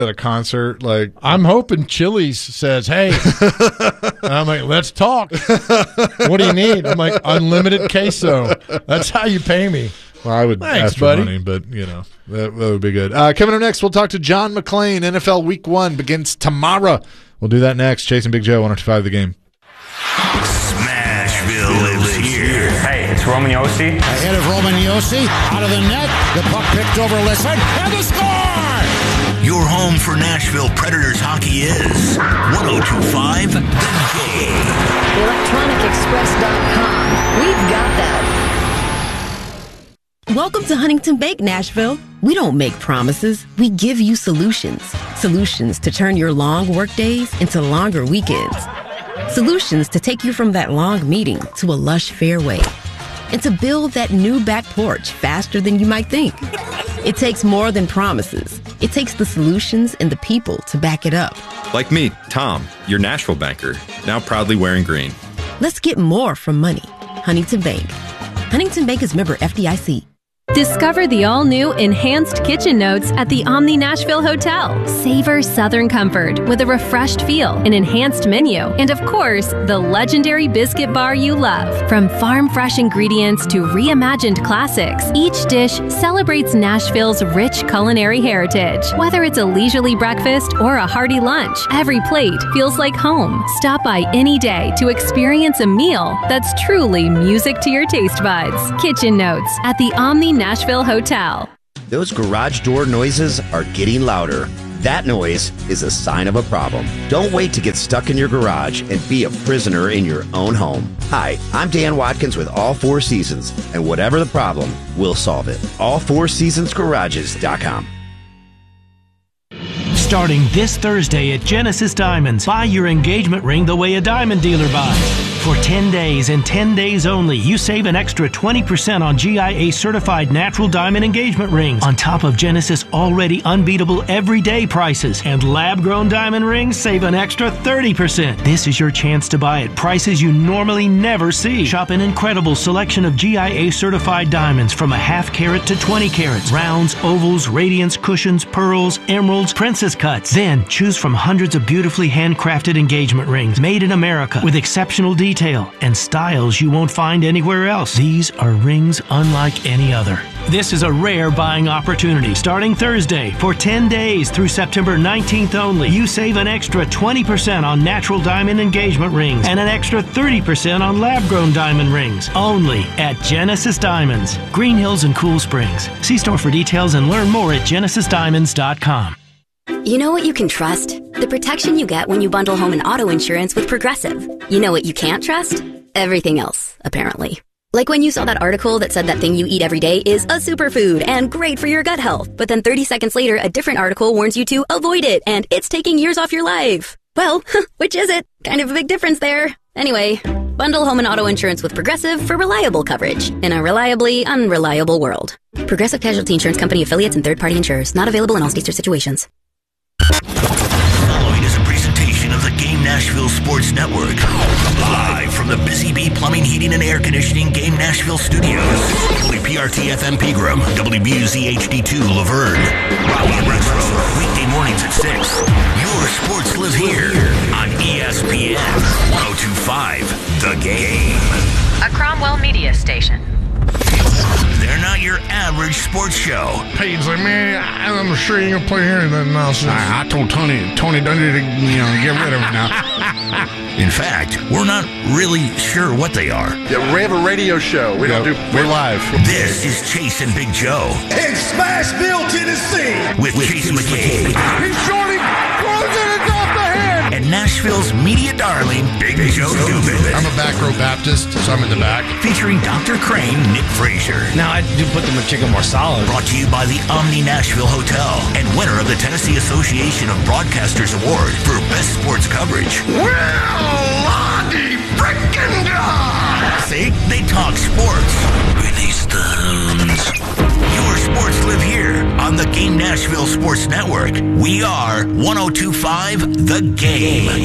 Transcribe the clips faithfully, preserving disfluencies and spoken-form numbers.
at a concert. Like, I'm hoping Chili's says, hey. And I'm like, let's talk. What do you need? I'm like, unlimited queso. That's how you pay me. Well, I would Thanks, ask for buddy. money, but, you know, that, that would be good. Uh, coming up next, we'll talk to John McClain. N F L Week one begins tomorrow. We'll do that next. Chasing Big Joe, one oh two point five The Game. Smashville lives here. Hey, it's Roman Yossi. Ahead of Roman Yossi, out of the net. The puck picked over Listen, and the score! Your home for Nashville Predators hockey is one oh two point five The Game. electronic express dot com. We've got that. Welcome to Huntington Bank, Nashville. We don't make promises. We give you solutions. Solutions to turn your long work days into longer weekends. Solutions to take you from that long meeting to a lush fairway. And to build that new back porch faster than you might think. It takes more than promises. It takes the solutions and the people to back it up. Like me, Tom, your Nashville banker, now proudly wearing green. Let's get more from money. Huntington Bank. Huntington Bank is member F D I C. Discover the all-new Enhanced Kitchen Notes at the Omni Nashville Hotel. Savor Southern comfort with a refreshed feel, an enhanced menu, and of course, the legendary biscuit bar you love. From farm-fresh ingredients to reimagined classics, each dish celebrates Nashville's rich culinary heritage. Whether it's a leisurely breakfast or a hearty lunch, every plate feels like home. Stop by any day to experience a meal that's truly music to your taste buds. Kitchen Notes at the Omni Nashville Hotel. Those garage door noises are getting louder. That noise is a sign of a problem. Don't wait to get stuck in your garage and be a prisoner in your own home. Hi, I'm Dan Watkins with All Four Seasons, and whatever the problem, we'll solve it. all four seasons garages dot com. Starting this Thursday at Genesis Diamonds, buy your engagement ring the way a diamond dealer buys. For ten days and ten days only, you save an extra twenty percent on G I A certified natural diamond engagement rings, on top of Genesis already unbeatable everyday prices. And lab-grown diamond rings save an extra thirty percent. This is your chance to buy at prices you normally never see. Shop an incredible selection of G I A certified diamonds from a half carat to twenty carats, rounds, ovals, radiance, cushions, pearls, emeralds, princess cuts. Then choose from hundreds of beautifully handcrafted engagement rings made in America with exceptional detail and styles you won't find anywhere else. These are rings unlike any other. This is a rare buying opportunity. Starting Thursday for ten days through September nineteenth only, you save an extra twenty percent on natural diamond engagement rings and an extra thirty percent on lab-grown diamond rings. Only at Genesis Diamonds, Green Hills and Cool Springs. See store for details and learn more at genesis diamonds dot com. You know what you can trust? The protection you get when you bundle home and auto insurance with Progressive. You know what you can't trust? Everything else, apparently. Like when you saw that article that said that thing you eat every day is a superfood and great for your gut health, but then thirty seconds later, a different article warns you to avoid it and it's taking years off your life. Well, which is it? Kind of a big difference there. Anyway, bundle home and auto insurance with Progressive for reliable coverage in a reliably unreliable world. Progressive Casualty Insurance Company affiliates and third-party insurers. Not available in all states or situations. Following is a presentation of the Game Nashville Sports Network. Live from the Busy Bee Plumbing, Heating, and Air Conditioning Game Nashville Studios. W P R T F M Pegram, W B U Z H D two Laverne. Rocky Retro, weekday mornings at six. Your sports live here on E S P N one oh two point five The Game. A Cromwell Media Station. They're not your average sports show. Peyton's like, man, I'm sure you ain't gonna play here nothing else. I, I told Tony, Tony Dundee to, you know, get rid of him now. In fact, we're not really sure what they are. Yeah, we have a radio show. We yeah, don't do. We're live. This is Chase and Big Joe. In Smashville, Tennessee. With, with Chase McCabe. He's shorting, throws it, it's off the hand. And Nashville's media darling, Big, Big Joe Dubin. I'm a back row Baptist, so I'm in the back. Featuring Doctor Crane, Nick Frazier. Now, I do put the McChicken more solid. Brought to you by the Omni Nashville Hotel and winner of the Tennessee Association of Broadcasters Award for Best Sports Coverage. Well, Lottie frickin' God! See? They talk sports. Release the hounds. Your sports live here on the Game Nashville Sports Network. We are one oh two point five The Game.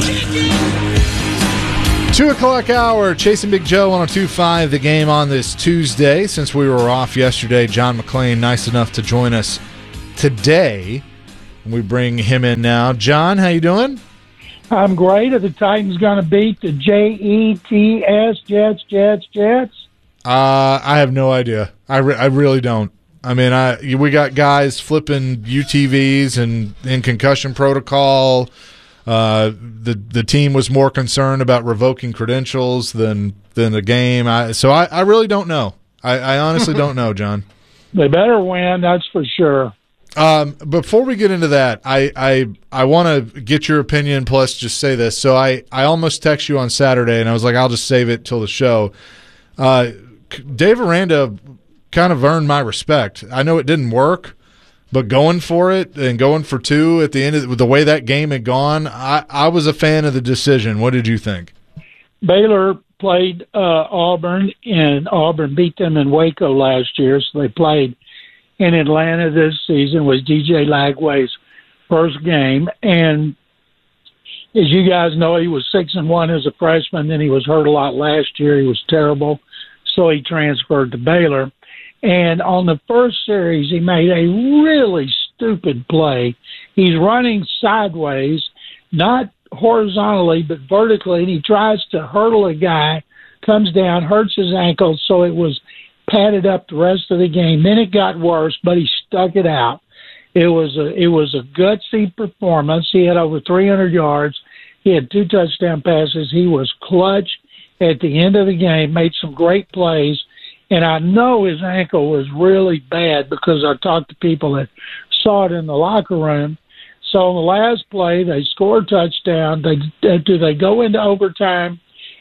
Two o'clock hour, Chasing Big Joe, one oh two point five The Game on this Tuesday. Since we were off yesterday, John McClain, nice enough to join us today. We bring him in now. John, how you doing? I'm great. Are the Titans going to beat the J E T S, Jets, Jets, Jets? Uh, I have no idea. I, re- I really don't. I mean, I we got guys flipping U T Vs and in concussion protocol. Uh, the the team was more concerned about revoking credentials than than the game. I, so I, I really don't know. I, I honestly don't know, John. They better win, that's for sure. Um, before we get into that, I I, I want to get your opinion. Plus, just say this. So I, I almost texted you on Saturday, and I was like, I'll just save it till the show. Uh, Dave Aranda kind of earned my respect. I know it didn't work, but going for it and going for two at the end of the, the way that game had gone, I, I was a fan of the decision. What did you think? Baylor played uh, Auburn, and Auburn beat them in Waco last year, so they played in Atlanta this season. Was D J Lagway's first game, and as you guys know, he was six and one as a freshman. Then he was hurt a lot last year. He was terrible, so he transferred to Baylor. And on the first series, he made a really stupid play. He's running sideways, not horizontally, but vertically, and he tries to hurdle a guy, comes down, hurts his ankle, so it was padded up the rest of the game. Then it got worse, but he stuck it out. It was a it was a gutsy performance. He had over three hundred yards. He had two touchdown passes. He was clutch at the end of the game, made some great plays. And I know his ankle was really bad because I talked to people that saw it in the locker room. So on the last play, they score a touchdown. They do they go into overtime,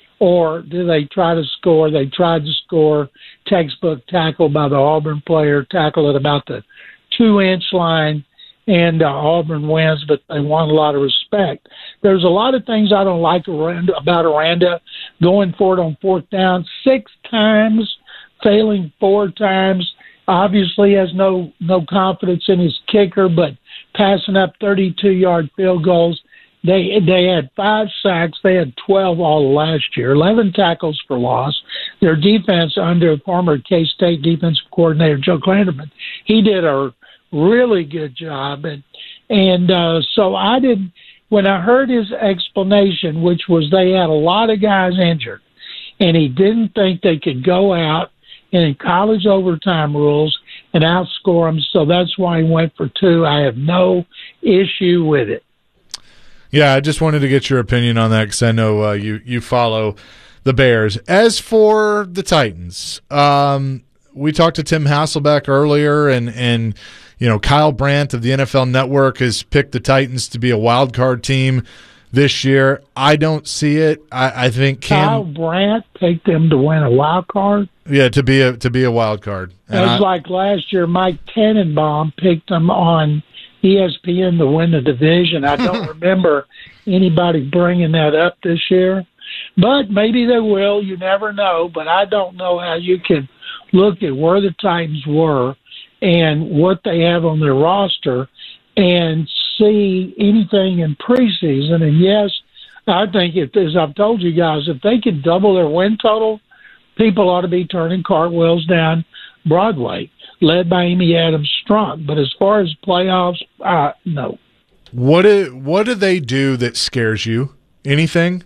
or do they try to score? They tried to score. Textbook tackle by the Auburn player, tackle at about the two-inch line, and uh, Auburn wins, but they won a lot of respect. There's a lot of things I don't like about Aranda going for it on fourth down six times, failing four times. Obviously has no no confidence in his kicker, but passing up thirty-two-yard field goals. They they had five sacks. They had twelve all last year, eleven tackles for loss. Their defense under former K-State defensive coordinator Joe Klanderman, he did a really good job. And, and uh, so I did, when I heard his explanation, which was they had a lot of guys injured, and he didn't think they could go out in college overtime rules and outscore them, so that's why he went for two. I have no issue with it. Yeah, I just wanted to get your opinion on that because I know uh, you you follow the Bears. As for the Titans, um, we talked to Tim Hasselbeck earlier, and and you know Kyle Brandt of the N F L Network has picked the Titans to be a wild card team this year. I don't see it. I, I think Cam, Kyle Brandt picked them to win a wild card. Yeah, to be a to be a wild card. It was like last year. Mike Tannenbaum picked them on E S P N to win the division. I don't remember anybody bringing that up this year, but maybe they will. You never know. But I don't know how you can look at where the Titans were and what they have on their roster and see anything in preseason. And yes, I think if, as I've told you guys, if they could double their win total, people ought to be turning cartwheels down Broadway, led by Amy Adams Strunk. But as far as playoffs, uh, no. What do, what do they do that scares you? Anything?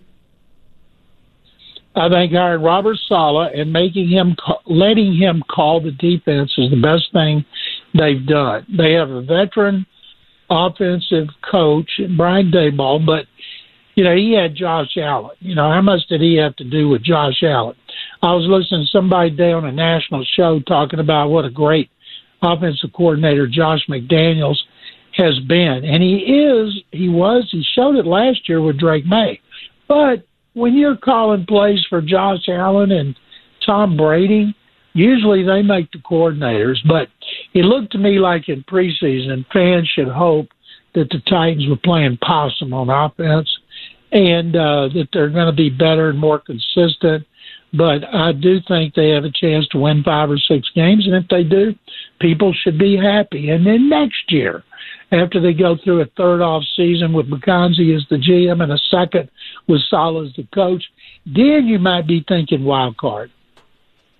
I think hiring Robert Saleh and making him, letting him call the defense is the best thing they've done. They have a veteran offensive coach, Brian Daboll, but you know he had Josh Allen. You know how much did he have to do with Josh Allen? I was listening to somebody today on a national show talking about what a great offensive coordinator Josh McDaniels has been. And he is, he was, he showed it last year with Drake May. But when you're calling plays for Josh Allen and Tom Brady, usually they make the coordinators. But it looked to me like in preseason, fans should hope that the Titans were playing possum on offense and uh, that they're going to be better and more consistent. But I do think they have a chance to win five or six games, and if they do, people should be happy. And then next year, after they go through a third off season with McConzie as the G M and a second with Saleh as the coach, then you might be thinking wild card.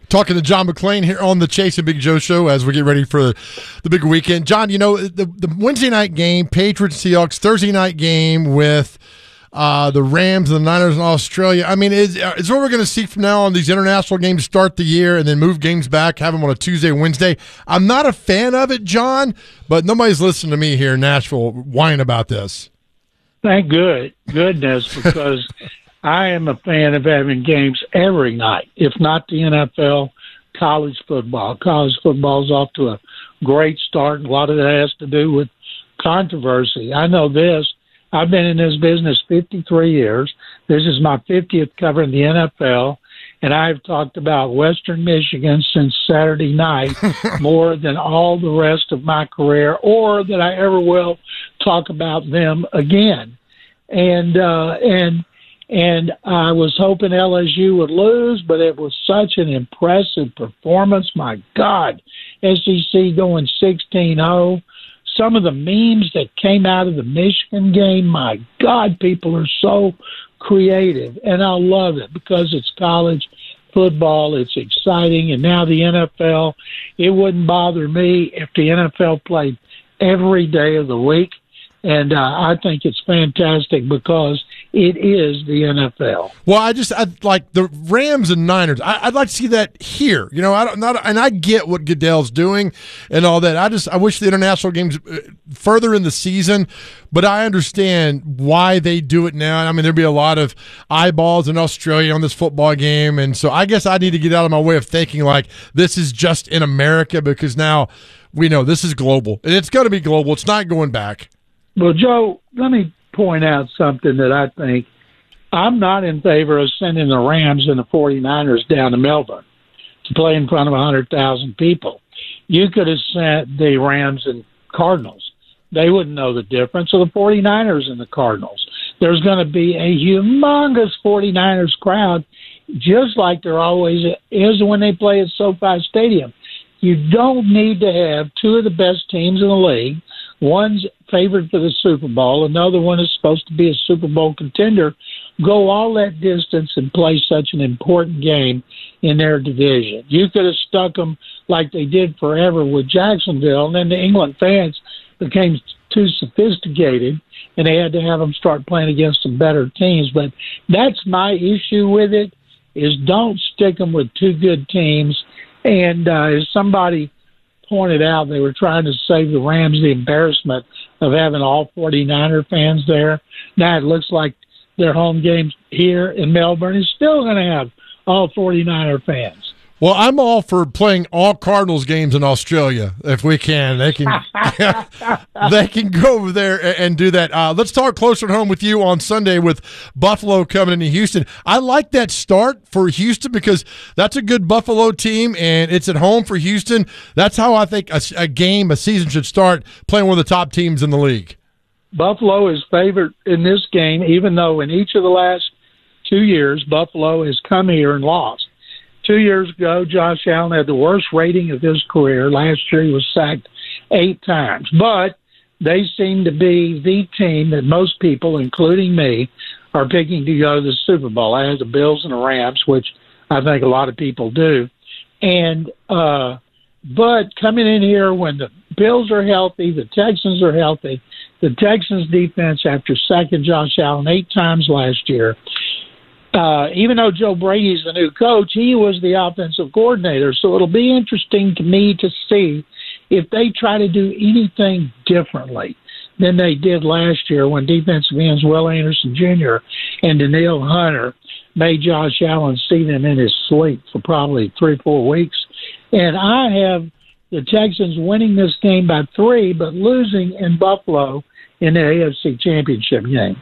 Talking to John McClain here on the Chase and Big Joe show as we get ready for the big weekend. John, you know, the, the Wednesday night game, Patriots, Seahawks, Thursday night game with uh, the Rams and the Niners in Australia. I mean, is, is what we're going to see from now on, these international games start the year and then move games back, have them on a Tuesday, Wednesday. I'm not a fan of it, John, but nobody's listening to me here in Nashville whining about this. Thank good goodness, because I am a fan of having games every night, if not the N F L, college football. College football is off to a great start, and a lot of that has to do with controversy. I know this. I've been in this business fifty-three years. This is my fiftieth covering the N F L, and I've talked about Western Michigan since Saturday night more than all the rest of my career, or that I ever will talk about them again. And uh, and And I was hoping L S U would lose, but it was such an impressive performance. My God, S E C going sixteen oh. Some of the memes that came out of the Michigan game, my God, people are so creative. And I love it because it's college football. It's exciting. And now the N F L, it wouldn't bother me if the N F L played every day of the week. And uh, I think it's fantastic because it is the N F L. Well, I just I like the Rams and Niners. I, I'd like to see that here. You know, I don't not, and I get what Goodell's doing and all that. I just I wish the international games further in the season, but I understand why they do it now. I mean, there'd be a lot of eyeballs in Australia on this football game, and so I guess I need to get out of my way of thinking like this is just in America, because now we know this is global, and it's going to be global. It's not going back. Well, Joe, let me point out something that I think. I'm not in favor of sending the Rams and the 49ers down to Melbourne to play in front of one hundred thousand people. You could have sent the Rams and Cardinals. They wouldn't know the difference. Or the 49ers and the Cardinals. There's going to be a humongous 49ers crowd, just like there always is when they play at SoFi Stadium. You don't need to have two of the best teams in the league. One's favored for the Super Bowl. Another one is supposed to be a Super Bowl contender. Go all that distance and play such an important game in their division. You could have stuck them like they did forever with Jacksonville, and then the England fans became too sophisticated, and they had to have them start playing against some better teams. But that's my issue with it, is don't stick them with two good teams. And uh, as somebody pointed out, they were trying to save the Rams the embarrassment of having all 49er fans there. Now it looks like their home game here in Melbourne is still going to have all 49er fans. Well, I'm all for playing all Cardinals games in Australia if we can. They can they can go over there and do that. Uh, let's talk closer at home with you on Sunday with Buffalo coming into Houston. I like that start for Houston because that's a good Buffalo team, and it's at home for Houston. That's how I think a, a game, a season should start, playing one of the top teams in the league. Buffalo is favored in this game, even though in each of the last two years, Buffalo has come here and lost. Two years ago, Josh Allen had the worst rating of his career. Last year, he was sacked eight times. But they seem to be the team that most people, including me, are picking to go to the Super Bowl. I have the Bills and the Rams, which I think a lot of people do. And uh, but coming in here when the Bills are healthy, the Texans are healthy, the Texans defense, after sacking Josh Allen eight times last year, Uh, even though Joe Brady's the new coach, he was the offensive coordinator. So it'll be interesting to me to see if they try to do anything differently than they did last year when defensive ends Will Anderson Junior and Danielle Hunter made Josh Allen see them in his sleep for probably three, four weeks. And I have the Texans winning this game by three, but losing in Buffalo in the A F C Championship game.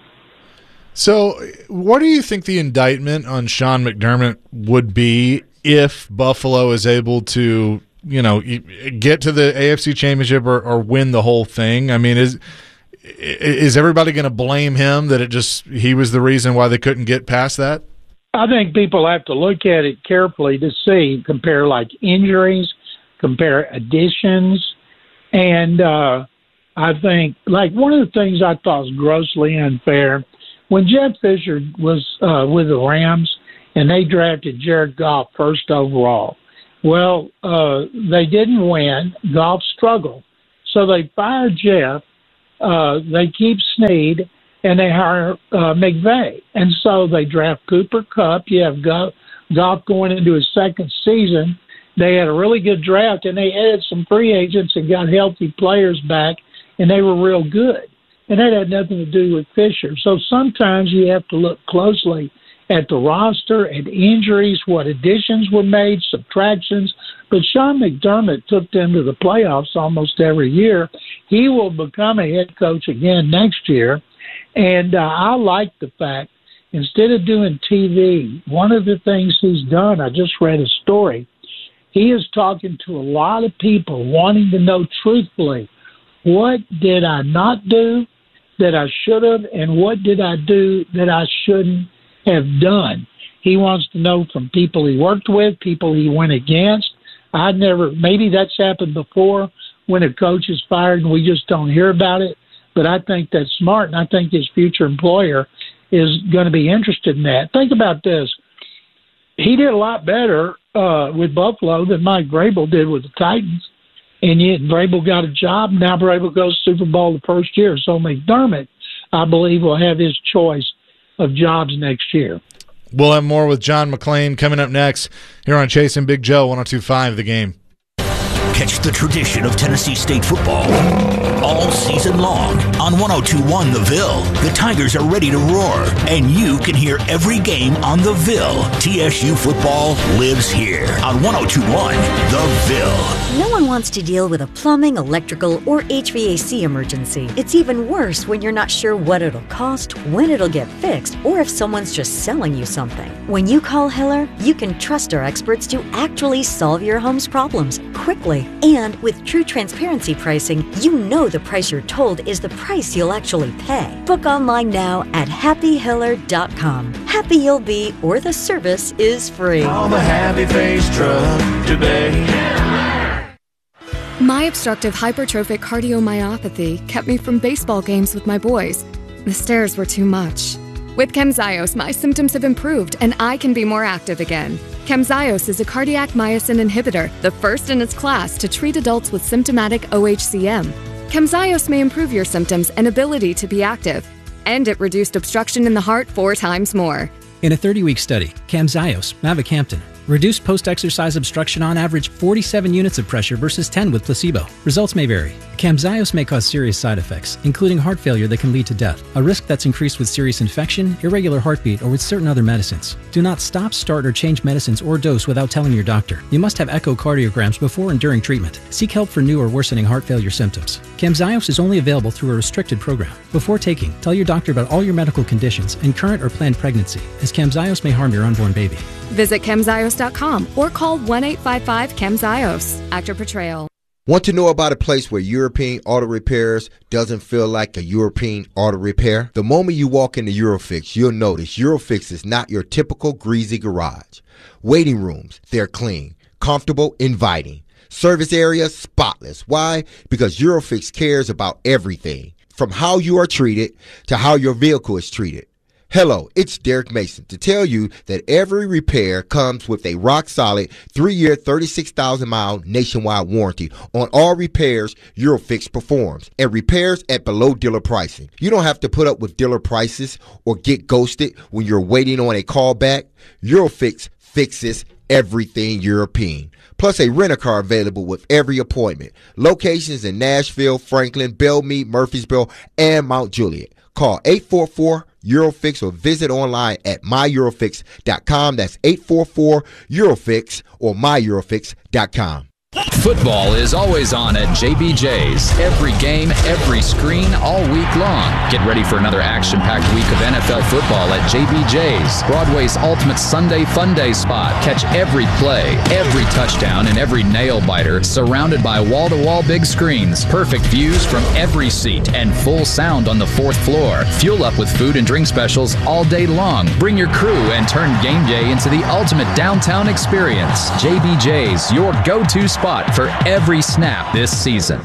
So what do you think the indictment on Sean McDermott would be if Buffalo is able to, you know, get to the A F C Championship or, or win the whole thing? I mean, is is everybody going to blame him that it just he was the reason why they couldn't get past that? I think people have to look at it carefully to see, compare like injuries, compare additions, and uh, I think like one of the things I thought was grossly unfair. When Jeff Fisher was uh, with the Rams and they drafted Jared Goff first overall, Well, uh, they didn't win. Golf struggled. So they fired Jeff. Uh, they keep Snead, and they hire uh, McVay. And so they draft Cooper Kupp. You have Go- Golf going into his second season. They had a really good draft, and they added some free agents and got healthy players back, and they were real good. And that had nothing to do with Fisher. So sometimes you have to look closely at the roster, at injuries, what additions were made, subtractions. But Sean McDermott took them to the playoffs almost every year. He will become a head coach again next year. And uh, I like the fact, instead of doing T V, one of the things he's done, I just read a story, he is talking to a lot of people wanting to know truthfully, what did I not do that I should have, and what did I do that I shouldn't have done? He wants to know from people he worked with, people he went against. I never, maybe that's happened before when a coach is fired and we just don't hear about it, but I think that's smart, and I think his future employer is going to be interested in that. Think about this. He did a lot better uh, with Buffalo than Mike Vrabel did with the Titans. And yet Vrabel got a job. Now Vrabel goes Super Bowl the first year. So McDermott, I believe, will have his choice of jobs next year. We'll have more with John McClain coming up next here on Chasing Big Joe, one oh two point five The Game. Catch the tradition of Tennessee State football all season long on one oh two point one The Ville. The Tigers are ready to roar, and you can hear every game on The Ville. T S U football lives here on one oh two point one The Ville. No one wants to deal with a plumbing, electrical, or H V A C emergency. It's even worse when you're not sure what it'll cost, when it'll get fixed, or if someone's just selling you something. When you call Hiller, you can trust our experts to actually solve your home's problems quickly. And with true transparency pricing, you know the price you're told is the price you'll actually pay. Book online now at happy hiller dot com. Happy you'll be, or the service is free. Call the Happy Face Truck today. My obstructive hypertrophic cardiomyopathy kept me from baseball games with my boys. The stairs were too much. With Camzyos, my symptoms have improved and I can be more active again. Camzyos is a cardiac myosin inhibitor, the first in its class to treat adults with symptomatic O H C M. Camzyos may improve your symptoms and ability to be active, and it reduced obstruction in the heart four times more. In a thirty-week study, Camzyos, mavacamten, reduced post-exercise obstruction on average forty-seven units of pressure versus ten with placebo. Results may vary. Camzyos may cause serious side effects, including heart failure that can lead to death, a risk that's increased with serious infection, irregular heartbeat, or with certain other medicines. Do not stop, start, or change medicines or dose without telling your doctor. You must have echocardiograms before and during treatment. Seek help for new or worsening heart failure symptoms. Camzyos is only available through a restricted program. Before taking, tell your doctor about all your medical conditions and current or planned pregnancy, as Camzyos may harm your unborn baby. Visit camzyos dot com or call one eight five five camzyos. Actor Portrayal. Want to know about a place where European Auto Repairs doesn't feel like a European auto repair? The moment you walk into Eurofix, you'll notice Eurofix is not your typical greasy garage. Waiting rooms, they're clean, comfortable, inviting. Service areas, spotless. Why? Because Eurofix cares about everything, from how you are treated to how your vehicle is treated. Hello, it's Derek Mason to tell you that every repair comes with a rock-solid three-year, thirty-six thousand mile nationwide warranty on all repairs Eurofix performs, and repairs at below dealer pricing. You don't have to put up with dealer prices or get ghosted when you're waiting on a call back. Eurofix fixes everything European. Plus a rent-a-car available with every appointment. Locations in Nashville, Franklin, Belmead, Murfreesboro, and Mount Juliet. Call eight four four Eurofix or visit online at my eurofix dot com. That's eight four four Eurofix or my eurofix dot com. Football is always on at J B J's. Every game, every screen, all week long. Get ready for another action-packed week of N F L football at J B J's, Broadway's ultimate Sunday fun day spot. Catch every play, every touchdown, and every nail-biter surrounded by wall-to-wall big screens, perfect views from every seat, and full sound on the fourth floor. Fuel up with food and drink specials all day long. Bring your crew and turn game day into the ultimate downtown experience. J B J's, your go-to spot for every snap this season.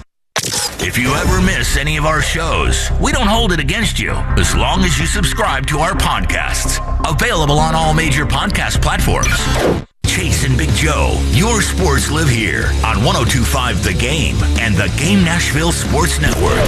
If you ever miss any of our shows, we don't hold it against you as long as you subscribe to our podcasts. Available on all major podcast platforms. Chase and Big Joe. Your sports live here on one oh two point five The Game and the Game Nashville Sports Network.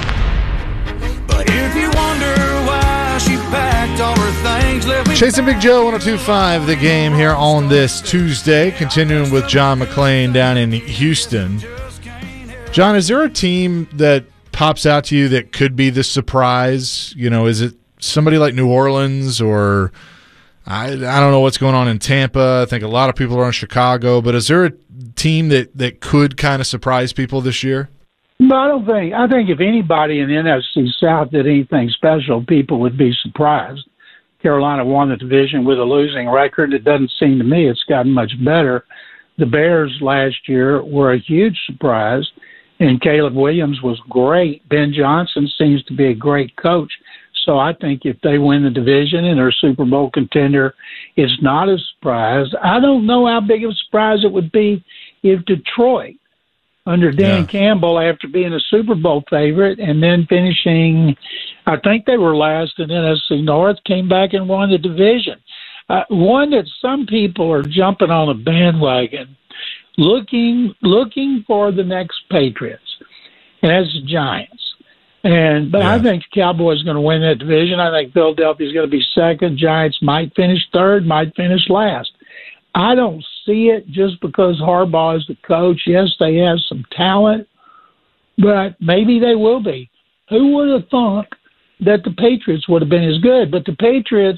But if you wonder why she packed all her things, let me Chase and Big Joe, one oh two point five The Game here on this Tuesday, continuing with John McClain down in Houston. John, is there a team that pops out to you that could be the surprise? You know, is it somebody like New Orleans, or I, I don't know what's going on in Tampa. I think a lot of people are in Chicago, but is there a team that, that could kind of surprise people this year? No, I don't think. I think if anybody in the N F C South did anything special, people would be surprised. Carolina won the division with a losing record. It doesn't seem to me it's gotten much better. The Bears last year were a huge surprise, and Caleb Williams was great. Ben Johnson seems to be a great coach. So I think if they win the division and are a Super Bowl contender, it's not a surprise. I don't know how big of a surprise it would be if Detroit, under Dan yeah. Campbell, after being a Super Bowl favorite and then finishing, I think they were last in N F C North, came back and won the division. Uh, one that some people are jumping on a bandwagon, looking looking for the next Patriots, and that's the Giants. And but yeah. I think the Cowboys are going to win that division. I think Philadelphia is going to be second. Giants might finish third, might finish last. I don't see it just because Harbaugh is the coach. Yes, they have some talent, but maybe they will be. Who would have thought that the Patriots would have been as good? But the Patriots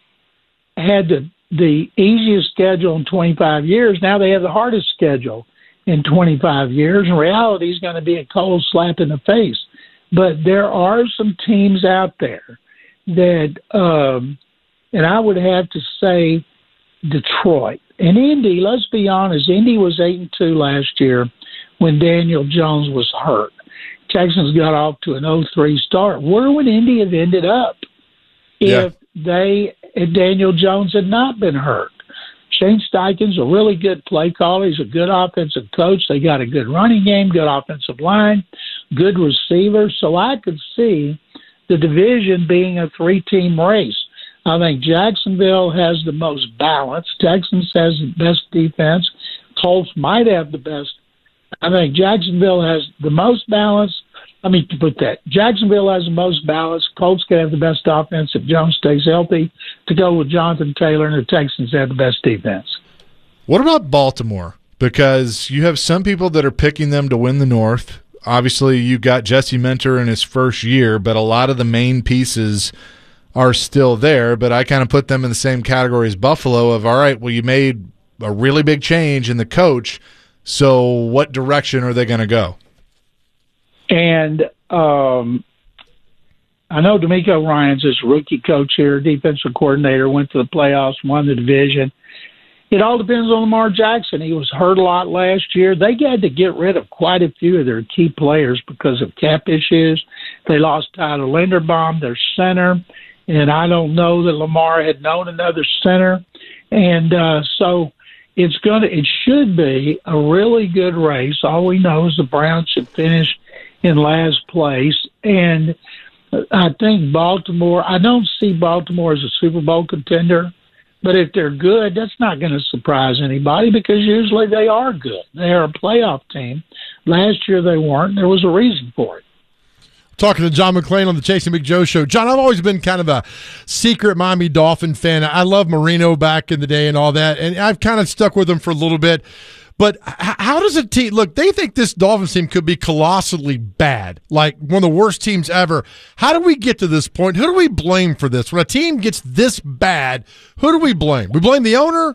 had the, the easiest schedule in twenty-five years. Now they have the hardest schedule in twenty-five years. In reality, it's going to be a cold slap in the face. But there are some teams out there that, um, and I would have to say Detroit. And Indy, let's be honest, Indy was eight and two last year when Daniel Jones was hurt. Texans got off to an oh three start. Where would Indy have ended up if yeah. they if Daniel Jones had not been hurt? Shane Steichen's a really good play caller. He's a good offensive coach. They got a good running game, good offensive line, good receiver. So I could see the division being a three-team race. I think Jacksonville has the most balance. Texans has the best defense. Colts might have the best. I think Jacksonville has the most balance. Let me put that. Jacksonville has the most balance. Colts can have the best offense if Jones stays healthy to go with Jonathan Taylor, and the Texans have the best defense. What about Baltimore? Because you have some people that are picking them to win the North. Obviously, you got Jesse Minter in his first year, but a lot of the main pieces are still there. But I kind of put them in the same category as Buffalo of, all right, well, you made a really big change in the coach, so what direction are they going to go? And um, I know D'Amico Ryans is rookie coach here, defensive coordinator, went to the playoffs, won the division. It all depends on Lamar Jackson. He was hurt a lot last year. They had to get rid of quite a few of their key players because of cap issues. They lost Tyler Linderbaum, their center, and I don't know that Lamar had known another center. And uh, so it's gonna, it should be a really good race. All we know is the Browns should finish in last place. And I think Baltimore, I don't see Baltimore as a Super Bowl contender, but if they're good, that's not going to surprise anybody because usually they are good. They are a playoff team. Last year they weren't. There was a reason for it. Talking to John McClain on the Chase and Big Joe show. John, I've always been kind of a secret Miami Dolphin fan. I love Marino back in the day and all that, and I've kind of stuck with him for a little bit. But how does a team – look, they think this Dolphins team could be colossally bad, like one of the worst teams ever. How do we get to this point? Who do we blame for this? When a team gets this bad, who do we blame? We blame the owner?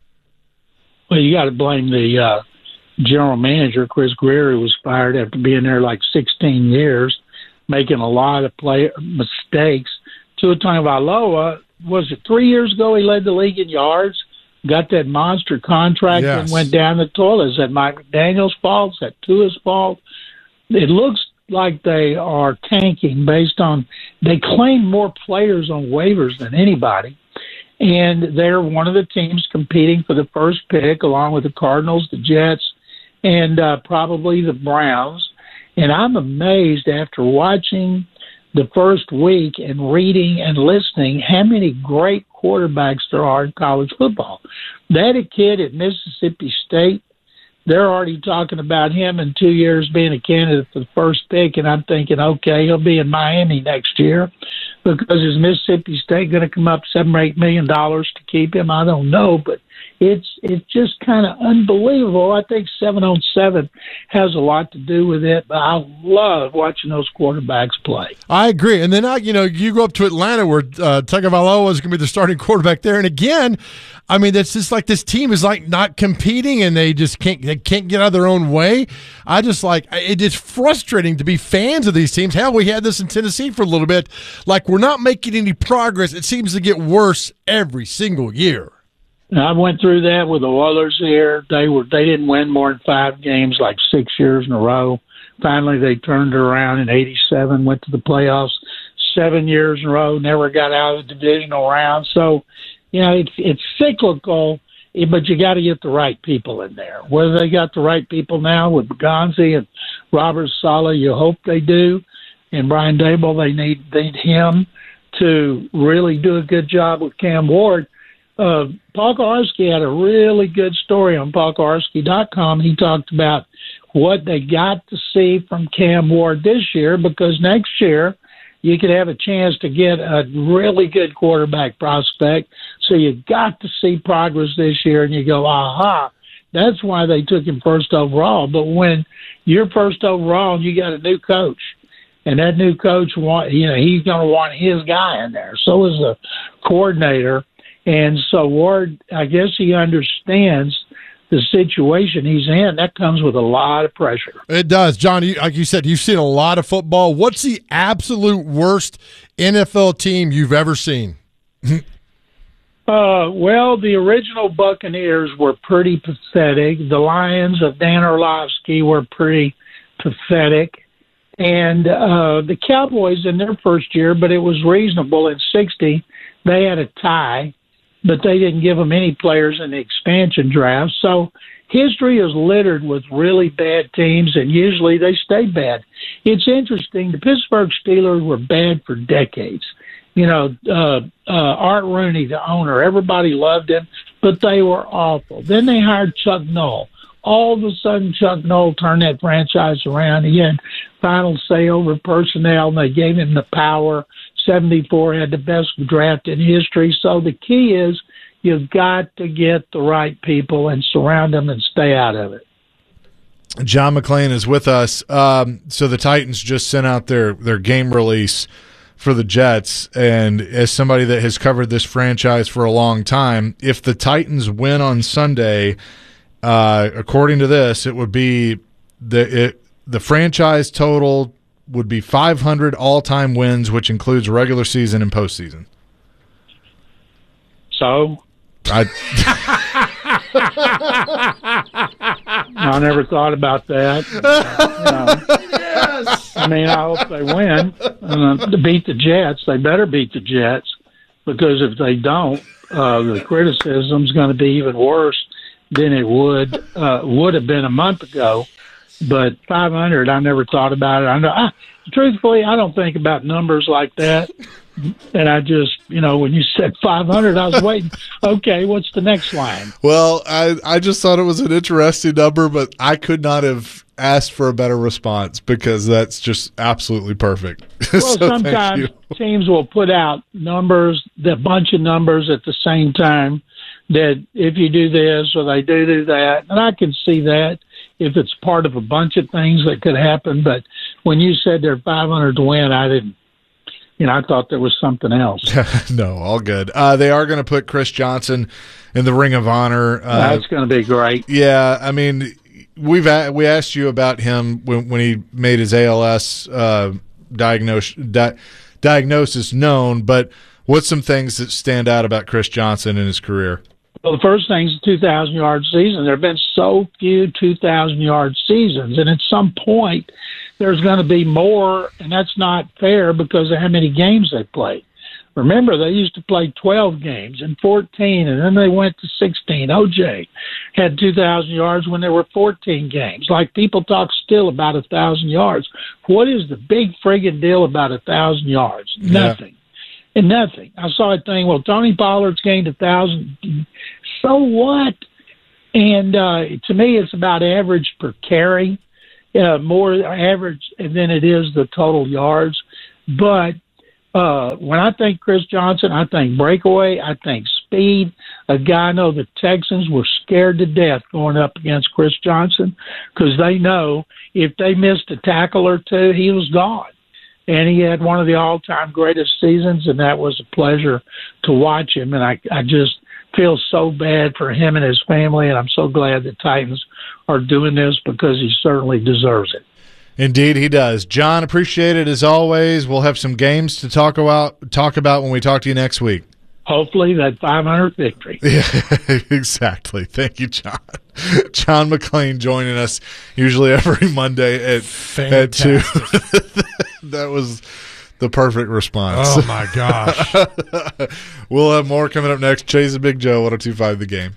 Well, you got to blame the uh, general manager, Chris Greer, who was fired after being there like sixteen years, making a lot of play mistakes. Tua Tagovailoa, was it three years ago he led the league in yards? Got that monster contract yes. and went down the toilet. Is that Mike McDaniel's fault? Is that Tua's fault? It looks like they are tanking based on they claim more players on waivers than anybody, and they're one of the teams competing for the first pick along with the Cardinals, the Jets, and uh, probably the Browns. And I'm amazed after watching the first week and reading and listening how many great quarterbacks there are in college football. They had a kid at Mississippi State. They're already talking about him in two years being a candidate for the first pick, and I'm thinking, okay, he'll be in Miami next year because is Mississippi State going to come up seven or eight million dollars to keep him? I don't know, but it's it's just kind of unbelievable. I think seven on seven has a lot to do with it, but I love watching those quarterbacks play. I agree. And then, I, you know, you go up to Atlanta where uh, Tagovailoa is going to be the starting quarterback there. And again, I mean, it's just like this team is like not competing and they just can't they can't get out of their own way. I just like it is frustrating to be fans of these teams. Hell, we had this in Tennessee for a little bit. Like we're not making any progress. It seems to get worse every single year. I went through that with the Oilers here. They were they didn't win more than five games like six years in a row. Finally, they turned it around in eighty-seven, went to the playoffs seven years in a row, never got out of the divisional round. So, you know, it's it's cyclical, but you got to get the right people in there. Whether they got the right people now with Gonzi and Robert Saleh, you hope they do. And Brian Dable, they need, need him to really do a good job with Cam Ward. Uh, Paul Kowarski had a really good story on paul kowarski dot com. He talked about what they got to see from Cam Ward this year, because next year you could have a chance to get a really good quarterback prospect. So you got to see progress this year, and you go, aha, that's why they took him first overall. But when you're first overall and you got a new coach, and that new coach, want, you know, he's going to want his guy in there. So is the coordinator. And so Ward, I guess he understands the situation he's in. That comes with a lot of pressure. It does. John, you, like you said, you've seen a lot of football. What's the absolute worst N F L team you've ever seen? uh, well, the original Buccaneers were pretty pathetic. The Lions of Dan Orlovsky were pretty pathetic. And uh, the Cowboys in their first year, but it was reasonable. In sixty, they had a tie, but they didn't give them any players in the expansion draft. So history is littered with really bad teams, and usually they stay bad. It's interesting. The Pittsburgh Steelers were bad for decades. You know, uh, uh, Art Rooney, the owner, everybody loved him, but they were awful. Then they hired Chuck Noll. All of a sudden, Chuck Noll turned that franchise around. He had final say over personnel, and they gave him the power. seventy-four had the best draft in history. So the key is you've got to get the right people and surround them and stay out of it. John McClain is with us. Um, so the Titans just sent out their, their game release for the Jets, and as somebody that has covered this franchise for a long time, if the Titans win on Sunday, uh, according to this, it would be the it, the franchise total would be five hundred all-time wins, which includes regular season and postseason. So? I, I never thought about that. Uh, you know, yes! I mean, I hope they win. Uh, to beat the Jets, they better beat the Jets, because if they don't, uh, the criticism's going to be even worse than it would uh, would have been a month ago. But five hundred, I never thought about it. I know, I, truthfully, I don't think about numbers like that. And I just, you know, when you said five hundred, I was waiting. Okay, what's the next line? Well, I, I just thought it was an interesting number, but I could not have asked for a better response, because that's just absolutely perfect. Well, so sometimes teams will put out numbers, a bunch of numbers at the same time, that if you do this or they do do that, and I can see that if it's part of a bunch of things that could happen. But when you said they're five hundred to win, I didn't, you know, I thought there was something else. No, all good. Uh, they are going to put Chris Johnson in the Ring of Honor. Uh, That's going to be great. Yeah, I mean, we've a- we asked you about him when, when he made his A L S uh, diagnose, di- diagnosis known, but what's some things that stand out about Chris Johnson in his career? Well, the first thing is a two thousand yard season. There have been so few two thousand yard seasons, and at some point there's going to be more, and that's not fair because of how many games they played. Remember, they used to play twelve games and fourteen, and then they went to sixteen. O J had two thousand yards when there were fourteen games. Like, people talk still about one thousand yards. What is the big friggin' deal about one thousand yards? Nothing. Yeah. And nothing. I saw a thing, well, Tony Pollard's gained one thousand. So what? And uh, to me, it's about average per carry, uh, more average than it is the total yards. But uh, when I think Chris Johnson, I think breakaway, I think speed. A guy, I know the Texans were scared to death going up against Chris Johnson because they know if they missed a tackle or two, he was gone. And he had one of the all-time greatest seasons, and that was a pleasure to watch him. And I, I just feel so bad for him and his family, and I'm so glad the Titans are doing this because he certainly deserves it. Indeed, he does. John, appreciate it as always. We'll have some games to talk about talk about when we talk to you next week. Hopefully that five hundredth victory. Yeah, exactly. Thank you, John. John McClain joining us usually every Monday at, at two. That was the perfect response. Oh, my gosh. We'll have more coming up next. Chase and Big Joe, one oh two point five The Game.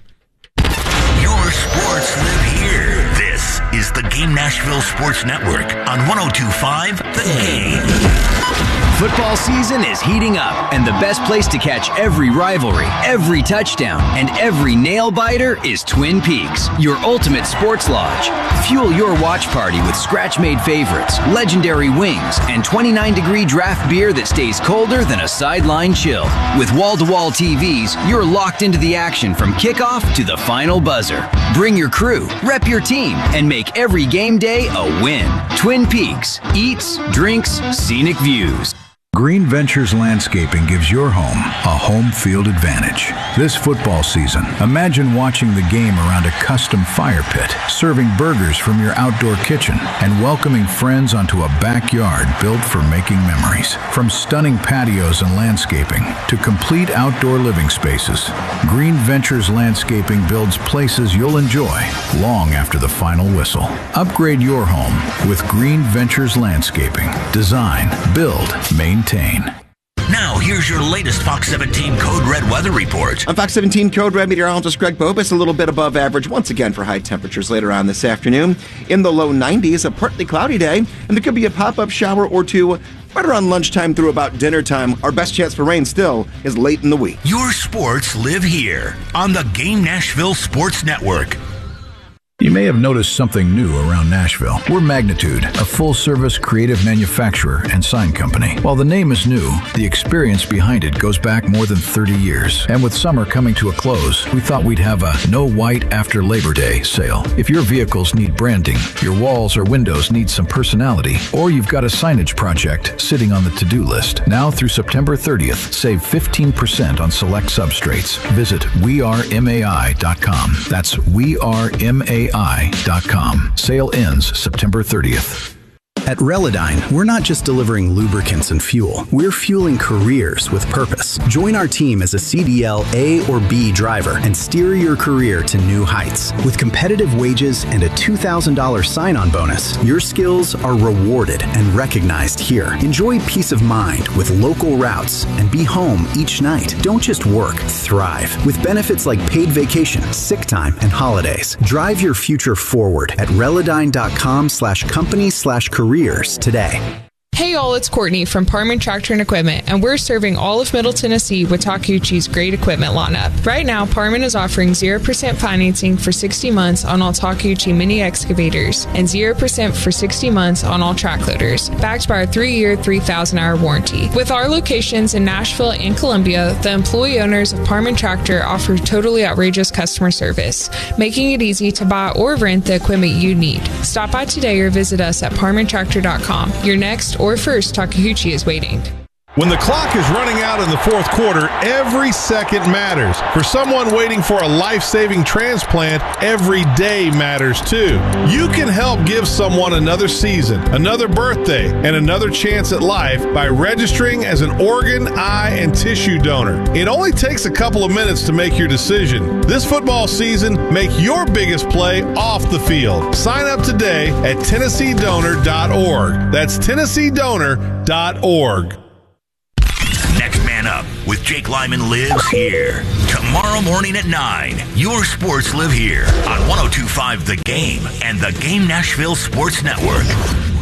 Your sports live here. This is the Game Nashville Sports Network on one oh two point five The Game. Football season is heating up, and the best place to catch every rivalry, every touchdown, and every nail-biter is Twin Peaks, your ultimate sports lodge. Fuel your watch party with scratch-made favorites, legendary wings, and twenty-nine degree draft beer that stays colder than a sideline chill. With wall-to-wall T Vs, you're locked into the action from kickoff to the final buzzer. Bring your crew, rep your team, and make every game day a win. Twin Peaks. Eats, drinks, scenic views. Green Ventures Landscaping gives your home a home field advantage. This football season, imagine watching the game around a custom fire pit, serving burgers from your outdoor kitchen, and welcoming friends onto a backyard built for making memories. From stunning patios and landscaping to complete outdoor living spaces, Green Ventures Landscaping builds places you'll enjoy long after the final whistle. Upgrade your home with Green Ventures Landscaping. Design, build, maintain. Now, here's your latest Fox seventeen Code Red weather report. On Fox seventeen Code Red, meteorologist Greg Bobus, a little bit above average once again for high temperatures later on this afternoon. In the low nineties, a partly cloudy day, and there could be a pop-up shower or two right around lunchtime through about dinner time. Our best chance for rain still is late in the week. Your sports live here on the Game Nashville Sports Network. You may have noticed something new around Nashville. We're Magnitude, a full-service creative manufacturer and sign company. While the name is new, the experience behind it goes back more than thirty years. And with summer coming to a close, we thought we'd have a No White After Labor Day sale. If your vehicles need branding, your walls or windows need some personality, or you've got a signage project sitting on the to-do list, now through September thirtieth, save fifteen percent on select substrates. Visit we are M A I dot com. That's we are M A I dot com. Sale ends September thirtieth. At Relodyne, we're not just delivering lubricants and fuel. We're fueling careers with purpose. Join our team as a C D L A or B driver and steer your career to new heights. With competitive wages and a two thousand dollars sign-on bonus, your skills are rewarded and recognized here. Enjoy peace of mind with local routes and be home each night. Don't just work, thrive. With benefits like paid vacation, sick time, and holidays. Drive your future forward at Relodyne.com slash company slash career today. Hey all, it's Courtney from Parman Tractor and Equipment, and we're serving all of Middle Tennessee with Takeuchi's great equipment lineup. Right now, Parman is offering zero percent financing for sixty months on all Takeuchi mini excavators and zero percent for sixty months on all track loaders, backed by our three-year, three thousand hour warranty. With our locations in Nashville and Columbia, the employee owners of Parman Tractor offer totally outrageous customer service, making it easy to buy or rent the equipment you need. Stop by today or visit us at parman tractor dot com. Your next or first Takeuchi is waiting. When the clock is running out in the fourth quarter, every second matters. For someone waiting for a life-saving transplant, every day matters too. You can help give someone another season, another birthday, and another chance at life by registering as an organ, eye, and tissue donor. It only takes a couple of minutes to make your decision. This football season, make your biggest play off the field. Sign up today at tennessee donor dot org. That's tennessee donor dot org. Next Man Up with Jake Lyman lives here. Tomorrow morning at nine, your sports live here on one oh two point five The Game and the Game Nashville Sports Network.